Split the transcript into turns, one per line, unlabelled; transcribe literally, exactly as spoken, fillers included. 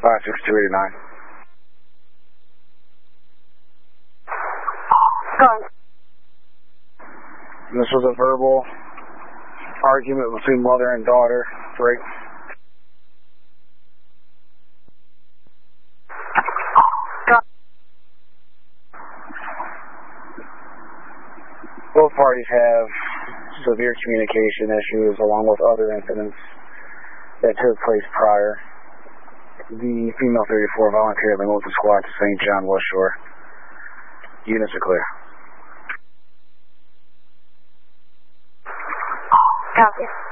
five six two eight nine.
Go.
This was a verbal argument between mother and daughter. Right. Both parties have severe communication issues along with other incidents that took place prior. The female thirty-four voluntarily moved the squad to Saint John West Shore. Units are clear.
Copy.